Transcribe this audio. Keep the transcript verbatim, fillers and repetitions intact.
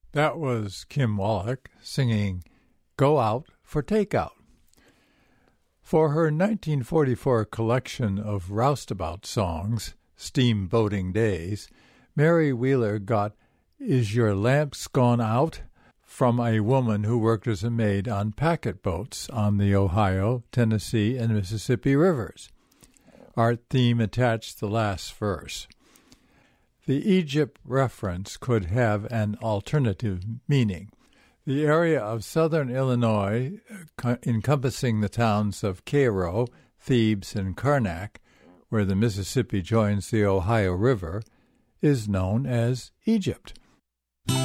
That was Kim Wallach singing Go Out for Takeout. For her nineteen forty-four collection of roustabout songs, Steamboating Days, Mary Wheeler got Is Your Lamps Gone Out? From a woman who worked as a maid on packet boats on the Ohio, Tennessee, and Mississippi rivers. Art Theme attached the last verse. The Egypt reference could have an alternative meaning. The area of southern Illinois, co- encompassing the towns of Cairo, Thebes, and Karnak, where the Mississippi joins the Ohio River, is known as Egypt.